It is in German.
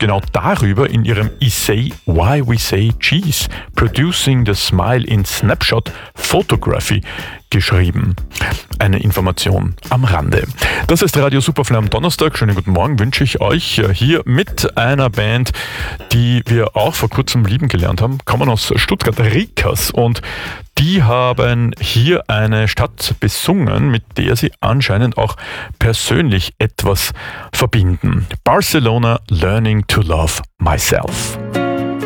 genau darüber in ihrem Essay Why We Say Cheese, Producing the Smile in Snapshot Photography geschrieben. Eine Information am Rande. Das ist Radio Superfly am Donnerstag. Schönen guten Morgen wünsche ich euch hier mit einer Band, die wir auch vor kurzem lieben gelernt haben, kommen aus Stuttgart, Rikas, und die haben hier eine Stadt besungen, mit der sie anscheinend auch persönlich etwas verbinden. Barcelona, Learning to Love Myself.